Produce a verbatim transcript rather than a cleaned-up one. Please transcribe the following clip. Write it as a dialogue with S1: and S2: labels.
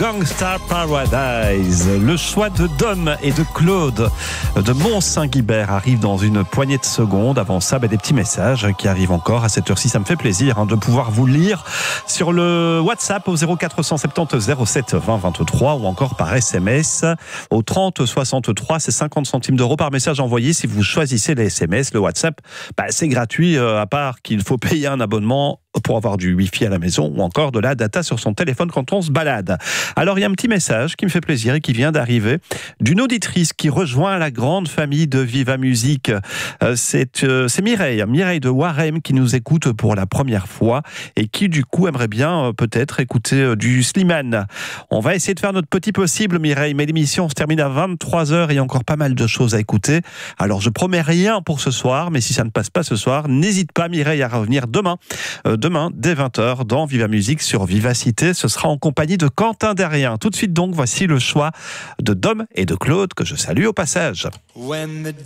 S1: Gangsta Paradise, le choix de Dom et de Claude de Mont-Saint-Guibert arrive dans une poignée de secondes. Avant ça, bah, des petits messages qui arrivent encore à cette heure-ci. Ça me fait plaisir hein, de pouvoir vous lire sur le WhatsApp au zéro quatre cent soixante-dix zéro sept vingt vingt-trois ou encore par S M S au trente soixante-trois. C'est cinquante centimes d'euros par message envoyé si vous choisissez les S M S. Le WhatsApp, bah, c'est gratuit euh, à part qu'il faut payer un abonnement pour avoir du Wi-Fi à la maison ou encore de la data sur son téléphone quand on se balade. Alors, il y a un petit message qui me fait plaisir et qui vient d'arriver d'une auditrice qui rejoint la grande famille de Viva Musique. Euh, c'est, euh, c'est Mireille, Mireille de Warem qui nous écoute pour la première fois et qui, du coup, aimerait bien euh, peut-être écouter euh, du Slimane. On va essayer de faire notre petit possible, Mireille, mais l'émission se termine à vingt-trois heures et il y a encore pas mal de choses à écouter. Alors, je promets rien pour ce soir, mais si ça ne passe pas ce soir, n'hésite pas, Mireille, à revenir demain. Euh, Demain, dès vingt heures, dans Viva Musique sur Vivacité. Ce sera en compagnie de Quentin Derrien. Tout de suite donc, voici le choix de Dom et de Claude, que je salue au passage.